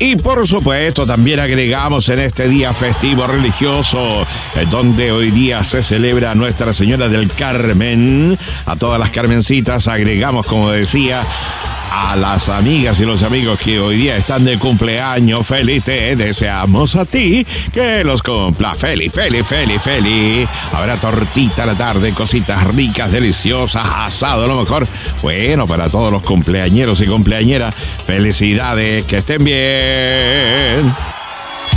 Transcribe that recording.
Y por supuesto también agregamos en este día festivo religioso, donde hoy día se celebra Nuestra Señora del Carmen, a todas las carmencitas agregamos, como decía, a las amigas y los amigos que hoy día están de cumpleaños. Feliz te deseamos a ti que los cumpla. Feliz. Habrá tortita a la tarde, cositas ricas, deliciosas, asado a lo mejor. Bueno, para todos los cumpleañeros y cumpleañeras, felicidades, que estén bien.